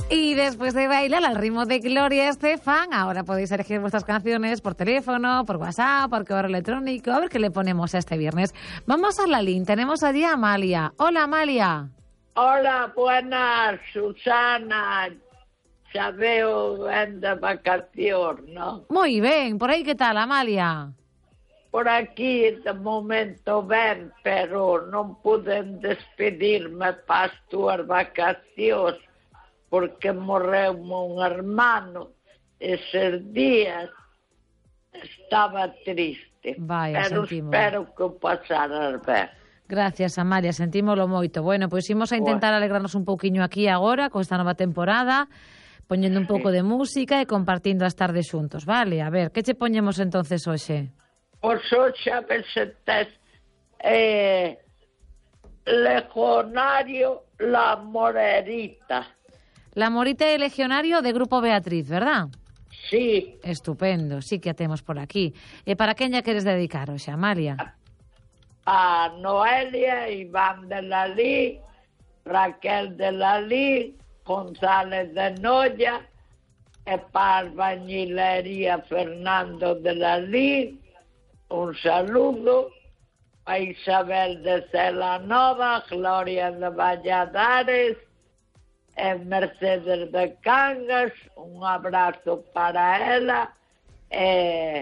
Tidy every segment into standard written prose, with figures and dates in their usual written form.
Y después de bailar al ritmo de Gloria Estefan, ahora podéis elegir vuestras canciones por teléfono, por WhatsApp, por correo electrónico. A ver qué le ponemos este viernes. Vamos a la línea. Tenemos allí a Amalia. Hola, Amalia. Hola, buenas, Susana. Xa veo ben de vacacións, non? Moi ben. Por aí que tal, Amalia? Por aquí, de momento, ben, pero non puden despedirme para as túas vacacións, porque morreu un hermano eses días. Estaba triste. Vaya, pero sentimos. Espero que o pasaras ben. Gracias, Amalia, sentímolo moito. Bueno, pois imos a intentar alegrarnos un pouquiño aquí agora, con esta nova temporada, poñendo un pouco de música e compartindo as tardes xuntos, vale? A ver, que che poñemos entonces hoxe? Pois hoxe a ver se tes Legionario La Morerita. La Morita e Legionario de Grupo Beatriz, verdad? Sí. Estupendo, sí que a temos por aquí. E para quen ya queres dedicar hoxe, Amalia? A Noelia, Iván de Lalí, Raquel de Lalí, González de Noya, e para Bañilería Fernando de Lalí, un saludo a Isabel de Celanova, Gloria de Valladares, e Mercedes de Cangas, un abrazo para ela, e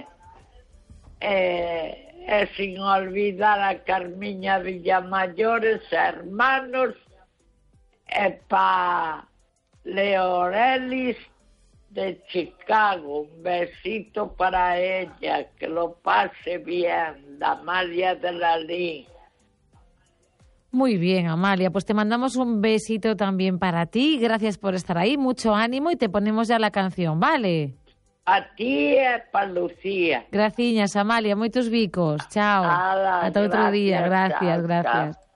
sin olvidar a Carmiña Villamayores, hermanos, e pa Leo Ellis de Chicago, un besito para ella, que lo pase bien, da Amalia de Lalí. Muy bien, Amalia, pues te mandamos un besito también para ti, gracias por estar ahí, mucho ánimo y te ponemos ya la canción, ¿vale? A ti e pa Lucía. Graciñas, Amalia, moitos bicos. Chao. Ala, Ata outro día. Gracias, chao, gracias. chao.